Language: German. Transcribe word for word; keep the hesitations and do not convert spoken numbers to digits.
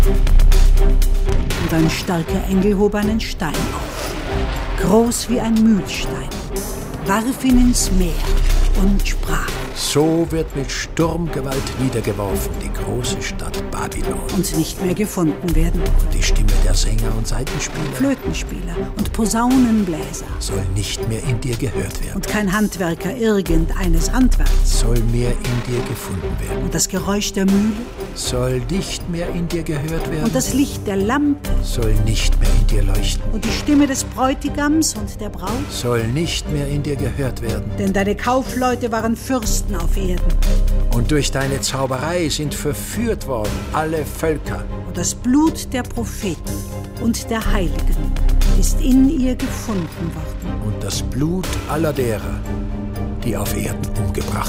Und ein starker Engel hob einen Stein auf, groß wie ein Mühlstein, warf ihn ins Meer und sprach: So wird mit Sturmgewalt niedergeworfen die große Stadt Babylon. Und nicht mehr gefunden werden. Und die Stimme der Sänger und Saitenspieler, Flötenspieler und Posaunenbläser soll nicht mehr in dir gehört werden. und kein Handwerker irgendeines Handwerks. Soll mehr in dir gefunden werden. Und das Geräusch der Mühle Soll nicht mehr in dir gehört werden. und das Licht der Lampe Soll nicht mehr in dir leuchten. und die Stimme des Bräutigams und der Braut. Soll nicht mehr in dir gehört werden. Denn deine Kaufleute waren Fürsten auf Erden. Und durch deine Zauberei sind verführt worden alle Völker. Und das Blut der Propheten und der Heiligen ist in ihr gefunden worden. Und das Blut aller derer, die auf Erden umgebracht